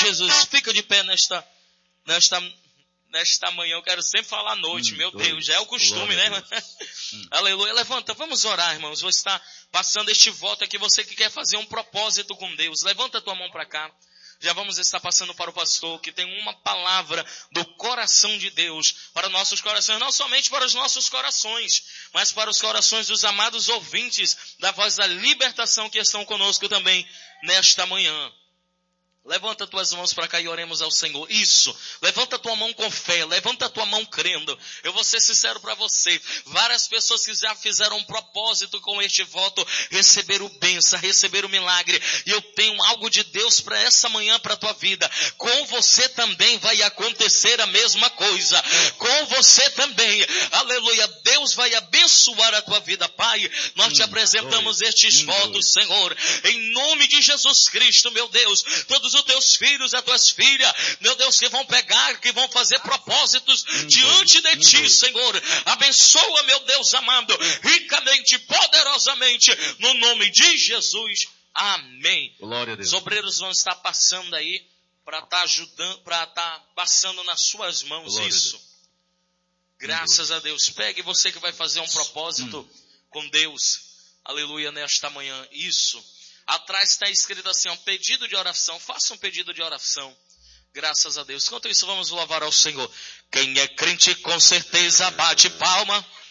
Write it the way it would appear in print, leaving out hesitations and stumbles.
Jesus. Fica de pé nesta manhã. Eu quero sempre falar à noite. Meu Deus, já é o costume, né? Aleluia. Levanta, vamos orar, irmãos. Você está passando este voto aqui. Você que quer fazer um propósito com Deus. Levanta a tua mão para cá. Já vamos estar passando para o pastor, que tem uma palavra do coração de Deus para nossos corações, não somente para os nossos corações, mas para os corações dos amados ouvintes da Voz da Libertação que estão conosco também nesta manhã. Levanta tuas mãos para cá e oremos ao Senhor. Isso. Levanta tua mão com fé. Levanta tua mão crendo. Eu vou ser sincero para você. Várias pessoas que já fizeram um propósito com este voto, receberam bênção, receberam milagre. E eu tenho algo de Deus para essa manhã, para a tua vida. Com você também vai acontecer a mesma coisa. Com você também. Aleluia. Deus vai abençoar a tua vida, Pai. Nós te apresentamos estes votos, Senhor. Em nome de Jesus Cristo, meu Deus. Todos os teus filhos e as tuas filhas, meu Deus, que vão pegar, que vão fazer propósitos diante de ti, Senhor. Abençoa, meu Deus amado, ricamente, poderosamente, no nome de Jesus. Amém. Glória a Deus. Os obreiros vão estar passando aí para estar ajudando, para estar passando nas suas mãos. Glória isso. Graças a Deus. Pegue você que vai fazer um propósito com Deus. Aleluia, nesta manhã. Isso. Atrás está escrito assim, um pedido de oração. Faça um pedido de oração. Graças a Deus. Enquanto isso, vamos louvar ao Senhor. Quem é crente com certeza bate palma.